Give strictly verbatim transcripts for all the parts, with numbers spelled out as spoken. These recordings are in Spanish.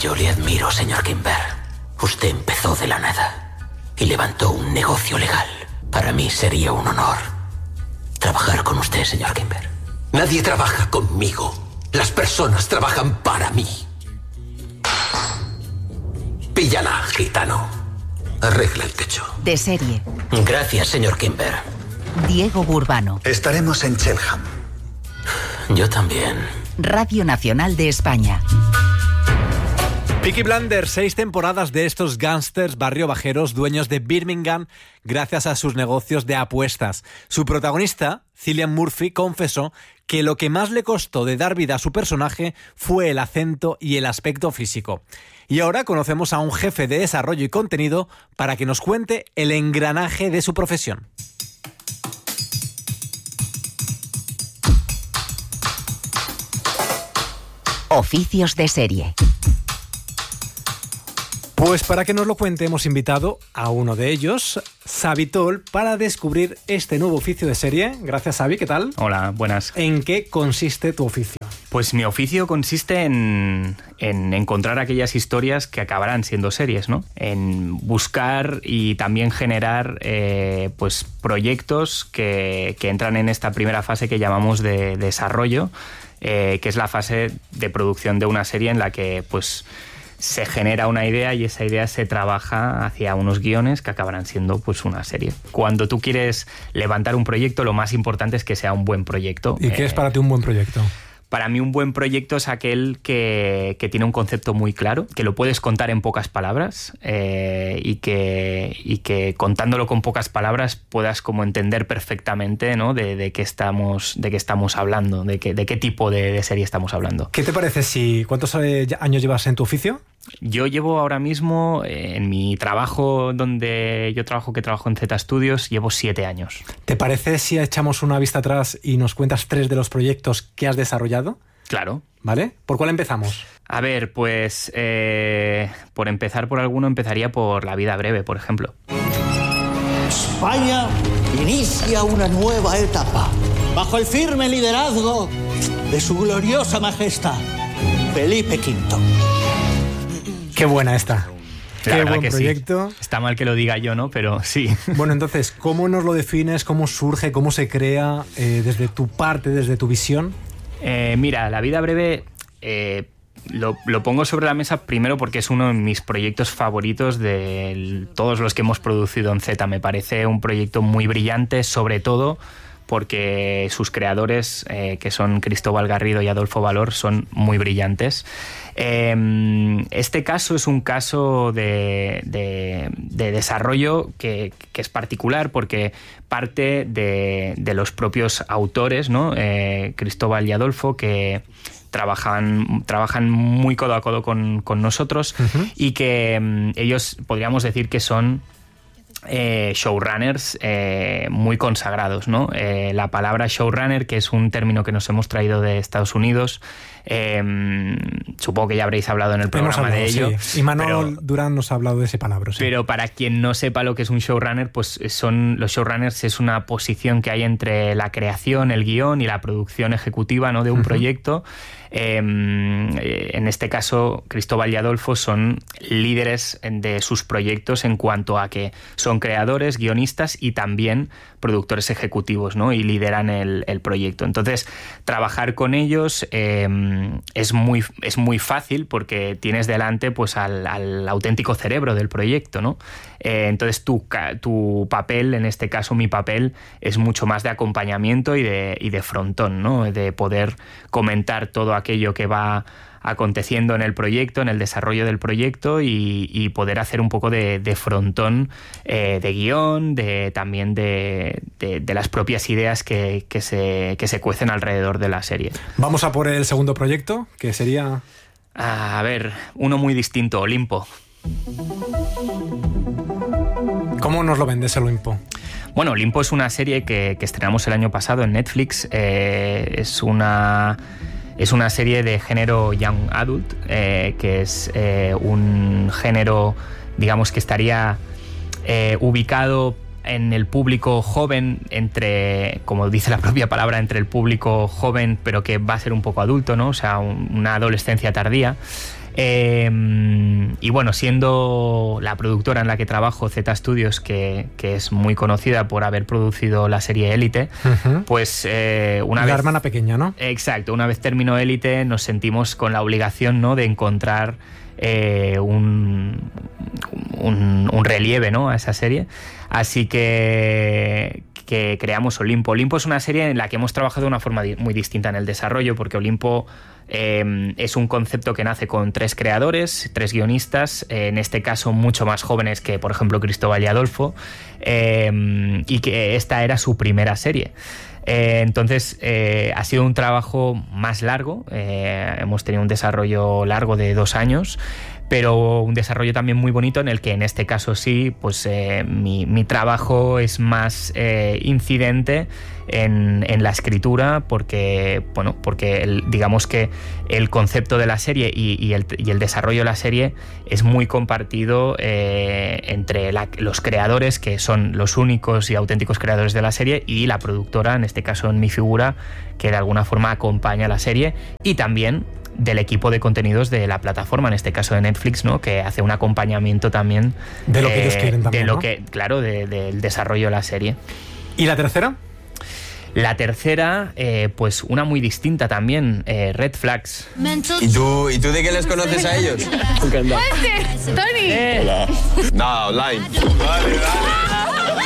yo le admiro, señor Kimber. Usted empezó de la nada y levantó un negocio legal. Para mí sería un honor trabajar con usted, señor Kimber. Nadie trabaja conmigo. Las personas trabajan para mí. Píllala, gitano. Arregla el techo. De serie. Gracias, señor Kimber. Diego Burbano. Estaremos en Chelham. Yo también. Radio Nacional de España. Peaky Blinders, seis temporadas de estos gángsters barrio bajeros dueños de Birmingham gracias a sus negocios de apuestas. Su protagonista, Cillian Murphy, confesó que lo que más le costó de dar vida a su personaje fue el acento y el aspecto físico. Y ahora conocemos a un jefe de desarrollo y contenido para que nos cuente el engranaje de su profesión. Oficios de serie. Pues para que nos lo cuente hemos invitado a uno de ellos, Xavi Tol, para descubrir este nuevo oficio de serie. Gracias, Xavi, ¿qué tal? Hola, buenas. ¿En qué consiste tu oficio? Pues mi oficio consiste en, en encontrar aquellas historias que acabarán siendo series, ¿no? En buscar y también generar eh, pues proyectos que, que entran en esta primera fase que llamamos de desarrollo, eh, que es la fase de producción de una serie en la que pues se genera una idea y esa idea se trabaja hacia unos guiones que acabarán siendo pues una serie. Cuando tú quieres levantar un proyecto, lo más importante es que sea un buen proyecto. ¿Y qué eh, es para ti un buen proyecto? Para mí un buen proyecto es aquel que, que tiene un concepto muy claro, que lo puedes contar en pocas palabras eh, y, que, y que contándolo con pocas palabras puedas como entender perfectamente, ¿no? de, de, qué estamos, de qué estamos hablando, de, qué, de qué tipo de, de serie estamos hablando. ¿Qué te parece si... ¿Cuántos años llevas en tu oficio? Yo llevo ahora mismo, en mi trabajo donde yo trabajo, que trabajo en Z Studios, llevo siete años. ¿Te parece si echamos una vista atrás y nos cuentas tres de los proyectos que has desarrollado? Claro. ¿Vale? ¿Por cuál empezamos? A ver, pues eh, por empezar por alguno, empezaría por La vida breve, por ejemplo. España inicia una nueva etapa bajo el firme liderazgo de su gloriosa majestad, Felipe quinto. Qué buena esta. La Qué verdad buen que proyecto. Sí. Está mal que lo diga yo, ¿no? Pero sí. Bueno, entonces, ¿cómo nos lo defines? ¿Cómo surge? ¿Cómo se crea? Eh, desde tu parte, desde tu visión. Eh, mira, La vida breve eh, lo, lo pongo sobre la mesa primero porque es uno de mis proyectos favoritos de todos los que hemos producido en Z. Me parece un proyecto muy brillante, sobre todo porque sus creadores, eh, que son Cristóbal Garrido y Adolfo Valor, son muy brillantes. Eh, este caso es un caso de, de, de desarrollo que, que es particular porque parte de, de los propios autores, ¿no? Eh, Cristóbal y Adolfo, que trabajan, trabajan muy codo a codo con, con nosotros. Uh-huh. Y que um, ellos podríamos decir que son Eh, showrunners eh, muy consagrados, ¿no? Eh, la palabra showrunner, que es un término que nos hemos traído de Estados Unidos, eh, supongo que ya habréis hablado en el programa hablado, de ello. Sí. Y Manuel pero, Durán nos ha hablado de ese palabra. Sí. Pero para quien no sepa lo que es un showrunner, pues son los showrunners es una posición que hay entre la creación, el guión y la producción ejecutiva, ¿no? de un uh-huh. proyecto. Eh, en este caso, Cristóbal y Adolfo son líderes de sus proyectos en cuanto a que son creadores, guionistas y también productores ejecutivos, ¿no? Y lideran el, el proyecto. Entonces, trabajar con ellos eh, es, muy, es muy fácil porque tienes delante pues, al, al auténtico cerebro del proyecto, ¿no? Eh, entonces, tu, tu papel, en este caso mi papel, es mucho más de acompañamiento y de, y de frontón, ¿no? De poder comentar todo aquello que va aconteciendo en el proyecto, en el desarrollo del proyecto y, y poder hacer un poco de, de frontón eh, de guión, de, también de, de, de las propias ideas que, que, se, que se cuecen alrededor de la serie. Vamos a por el segundo proyecto, que sería... A ver, uno muy distinto, Olimpo. ¿Cómo nos lo vendes el Olimpo? Bueno, Olimpo es una serie que, que estrenamos el año pasado en Netflix. Eh, es una... Es una serie de género young adult, eh, que es eh, un género, digamos, que estaría eh, ubicado en el público joven, entre, como dice la propia palabra, entre el público joven, pero que va a ser un poco adulto, ¿no? O sea, un, una adolescencia tardía. Eh, y bueno, siendo la productora en la que trabajo, Z Studios, que, que es muy conocida por haber producido la serie Élite, uh-huh. pues eh, una la vez... La hermana pequeña, ¿no? Exacto, una vez terminó Élite nos sentimos con la obligación, ¿no?, de encontrar eh, un, un, un relieve, ¿no?, a esa serie. Así que... que creamos Olimpo. Olimpo es una serie en la que hemos trabajado de una forma di- muy distinta en el desarrollo, porque Olimpo eh, es un concepto que nace con tres creadores, tres guionistas, eh, en este caso mucho más jóvenes que, por ejemplo, Cristóbal y Adolfo, eh, y que esta era su primera serie. Eh, entonces eh, ha sido un trabajo más largo, eh, hemos tenido un desarrollo largo de dos años, pero un desarrollo también muy bonito en el que en este caso sí, pues eh, mi, mi trabajo es más eh, incidente en, en la escritura, porque bueno, porque el, digamos que el concepto de la serie y, y, el, y el desarrollo de la serie es muy compartido eh, entre la, los creadores, que son los únicos y auténticos creadores de la serie, y la productora, en este caso en mi figura, que de alguna forma acompaña la serie, y también del equipo de contenidos de la plataforma, en este caso de Netflix, ¿no?, que hace un acompañamiento también de lo que eh, ellos quieren también, de lo ¿no? que, claro, de, del desarrollo de la serie. ¿Y la tercera? La tercera, eh, pues una muy distinta también, eh, Red Flags. ¿Y tú, ¿Y tú de qué les conoces a ellos? ¡Tony! Eh. Hola. No, online. Vale, vale.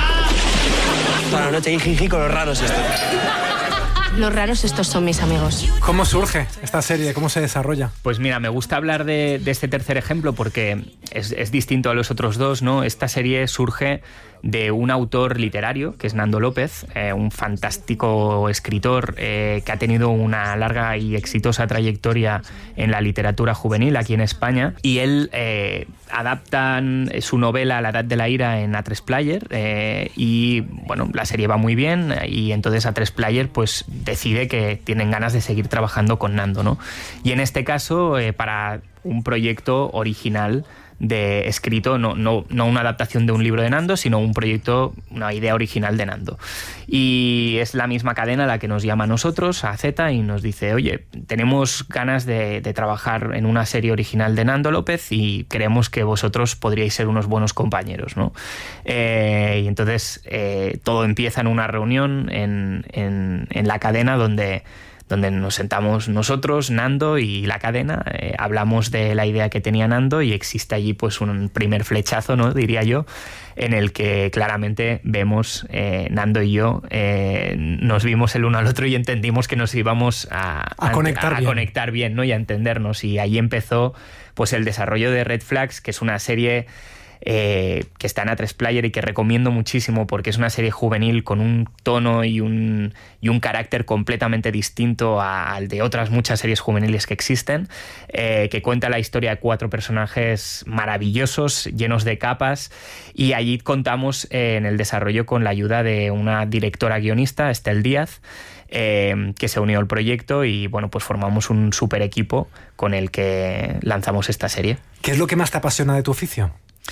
Bueno, no te dije con los raros estos. Los raros estos son mis amigos. ¿Cómo surge esta serie? ¿Cómo se desarrolla? Pues mira, me gusta hablar de, de este tercer ejemplo porque es, es distinto a los otros dos, ¿no? Esta serie surge de un autor literario, que es Nando López, eh, un fantástico escritor eh, que ha tenido una larga y exitosa trayectoria en la literatura juvenil aquí en España, y él eh, adapta su novela La Edad de la Ira en A tres Player, eh, y bueno, la serie va muy bien, y entonces A tres Player pues decide que tienen ganas de seguir trabajando con Nando, ¿no? Y en este caso, eh, para un proyecto original de escrito, no, no, no una adaptación de un libro de Nando, sino un proyecto, una idea original de Nando. Y es la misma cadena la que nos llama a nosotros, a Z, y nos dice, oye, tenemos ganas de, de trabajar en una serie original de Nando López y creemos que vosotros podríais ser unos buenos compañeros, ¿no? Eh, y entonces eh, todo empieza en una reunión en, en, en la cadena donde donde nos sentamos nosotros, Nando y la cadena, eh, hablamos de la idea que tenía Nando, y existe allí pues un primer flechazo, ¿no?, diría yo, en el que claramente vemos, eh, Nando y yo, eh, nos vimos el uno al otro y entendimos que nos íbamos a, a, conectar, a, a bien. conectar bien, ¿no?, y a entendernos, y ahí empezó pues el desarrollo de Red Flags, que es una serie Eh, que está en A tres Player y que recomiendo muchísimo porque es una serie juvenil con un tono y un, y un carácter completamente distinto a, al de otras muchas series juveniles que existen, eh, que cuenta la historia de cuatro personajes maravillosos, llenos de capas, y allí contamos eh, en el desarrollo con la ayuda de una directora guionista, Estel Díaz, Eh, que se unió al proyecto, y bueno, pues formamos un super equipo con el que lanzamos esta serie. ¿Qué es lo que más te apasiona de tu oficio?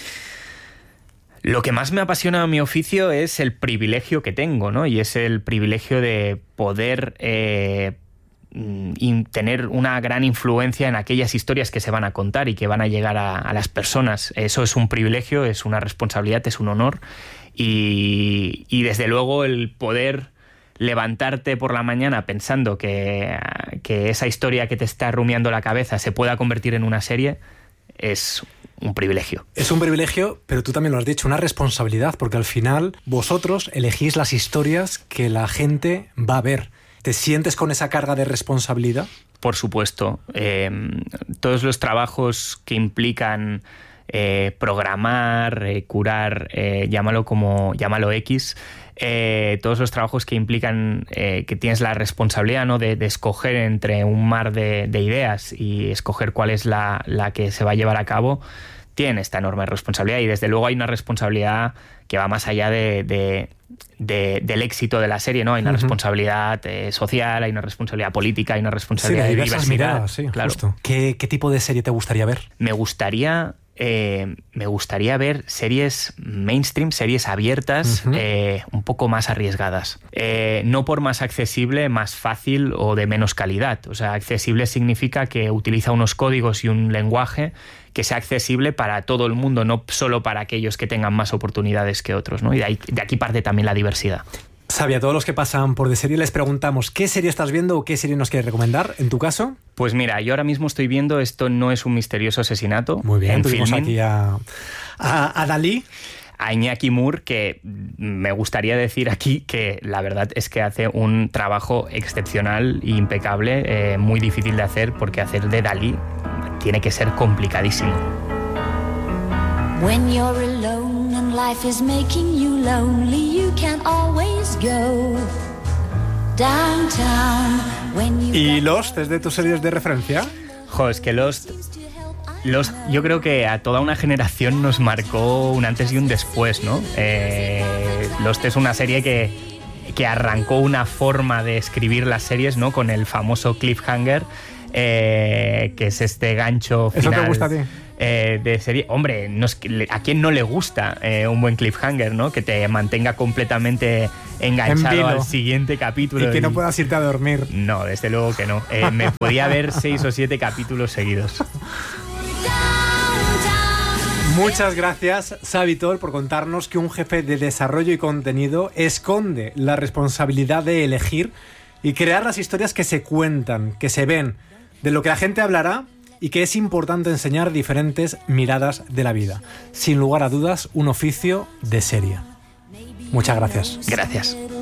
Lo que más me apasiona de mi oficio es el privilegio que tengo, ¿no? Y es el privilegio de poder eh, tener una gran influencia en aquellas historias que se van a contar y que van a llegar a, a las personas. Eso es un privilegio, es una responsabilidad, es un honor, y, y desde luego el poder levantarte por la mañana pensando que, que esa historia que te está rumiando la cabeza se pueda convertir en una serie es un privilegio. Es un privilegio, pero tú también lo has dicho, una responsabilidad, porque al final vosotros elegís las historias que la gente va a ver. ¿Te sientes con esa carga de responsabilidad? Por supuesto. Eh, todos los trabajos que implican eh, programar, eh, curar, eh, llámalo como llámalo X, eh, todos los trabajos que implican eh, que tienes la responsabilidad, ¿no?, de, de escoger entre un mar de, de ideas y escoger cuál es la, la que se va a llevar a cabo, tienen esta enorme responsabilidad, y desde luego hay una responsabilidad que va más allá de, de, de, del éxito de la serie, ¿no? Hay una uh-huh. responsabilidad eh, social, hay una responsabilidad política, hay una responsabilidad sí, de de diversas diversidad. Miradas, sí, claro. Justo. ¿Qué, ¿Qué tipo de serie te gustaría ver? Me gustaría Eh, me gustaría ver series mainstream, series abiertas, uh-huh. eh, un poco más arriesgadas. Eh, no por más accesible, más fácil o de menos calidad. O sea, accesible significa que utiliza unos códigos y un lenguaje que sea accesible para todo el mundo, no solo para aquellos que tengan más oportunidades que otros, ¿no? Y de, ahí, de aquí parte también la diversidad. Xavi, a todos los que pasan por De Serie les preguntamos ¿qué serie estás viendo o qué serie nos quieres recomendar? ¿En tu caso? Pues mira, yo ahora mismo estoy viendo Esto no es un misterioso asesinato. Muy bien, en tuvimos Filmin. aquí a, a, a Dalí. A Iñaki Moore, que me gustaría decir aquí que la verdad es que hace un trabajo excepcional e impecable, eh, muy difícil de hacer, porque hacer de Dalí tiene que ser complicadísimo. When you're alone and life is making you lonely, you can always go downtown. When you ¿Y Lost es de tus series de referencia? Jo, es que Lost, Lost yo creo que a toda una generación nos marcó un antes y un después, ¿no? Eh, Lost es una serie que, que arrancó una forma de escribir las series, ¿no? Con el famoso cliffhanger, eh, que es este gancho final. ¿Eso te gusta a ti? Eh, de serie, hombre, no es, ¿a quién no le gusta eh, un buen cliffhanger, ¿no? Que te mantenga completamente enganchado en al siguiente capítulo. Y que y... no puedas irte a dormir. No, desde luego que no. Eh, me podía ver seis o siete capítulos seguidos. Muchas gracias, Xavi Tol, por contarnos que un jefe de desarrollo y contenido esconde la responsabilidad de elegir y crear las historias que se cuentan, que se ven, de lo que la gente hablará, y que es importante enseñar diferentes miradas de la vida. Sin lugar a dudas, un oficio de serie. Muchas gracias. Gracias.